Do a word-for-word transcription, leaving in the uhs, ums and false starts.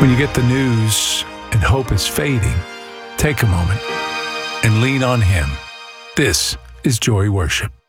When you get the news and hope is fading, take a moment and lean on Him. This is Joy Worship.